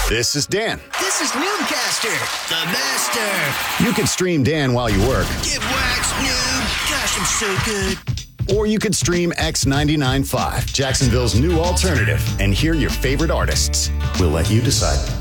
This is Dan. This is Noobcaster, the master. You can stream Dan while you work. Get waxed, noob. Gosh, I'm so good. Or you could stream X99.5, Jacksonville's new alternative, and hear your favorite artists. We'll let you decide.